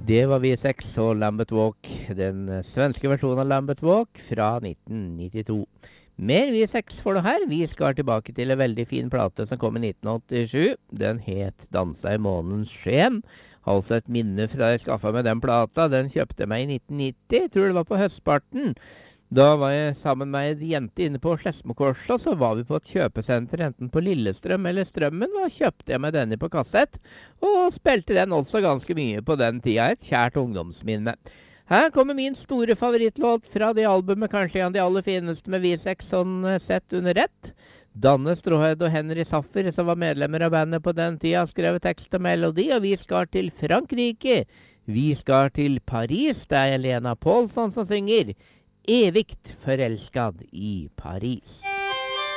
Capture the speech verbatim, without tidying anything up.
Det var vi seks og Lambeth Walk, den eh, svenske versjonen av Lambeth Walk fra nitten nittito. Mer vi seks får du her. Vi skal tilbake til en veldig fin plate som kom i nitten åttisju. Den het Dansa i månens sken. Altså et minne fra da jeg skaffet meg den plata. Den kjøpte jeg meg i nitten nitti, tror det var på høstparten. Da var jeg sammen med en jente inne på Skedsmokorset, og så var vi på et kjøpesenter, enten på Lillestrøm eller Strømmen, og kjøpte jeg meg denne på kassett, og spilte den også ganske mye på den tida, et kjært ungdomsminne. Her kommer min store favorittlåt fra det albumet, kanskje en av de aller fineste med vi seks sånn sett under ett. Danne Stråhed og Henry Saffer, som var medlemmer av bandet på den tida, skrev tekst og melodi, og vi skal til Frankrike. Vi skal til Paris, det er Elena Paulson som synger Evigt forelskad i Paris.